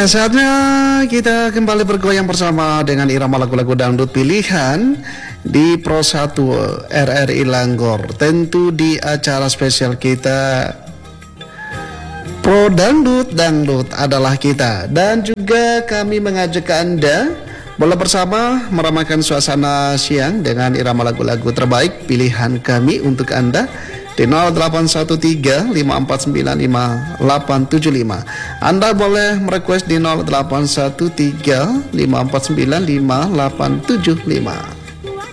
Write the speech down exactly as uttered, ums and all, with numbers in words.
Ya, saatnya kita kembali bergoyang bersama dengan irama lagu-lagu dangdut pilihan di Pro satu R R I Langgor. Tentu di acara spesial kita Pro Dangdut, Dangdut adalah kita. Dan juga kami mengajak Anda boleh bersama meramaikan suasana siang dengan irama lagu-lagu terbaik pilihan kami untuk Anda di nol delapan satu tiga lima empat sembilan lima delapan tujuh lima. Anda boleh merequest di nol delapan satu tiga lima empat sembilan lima delapan tujuh lima.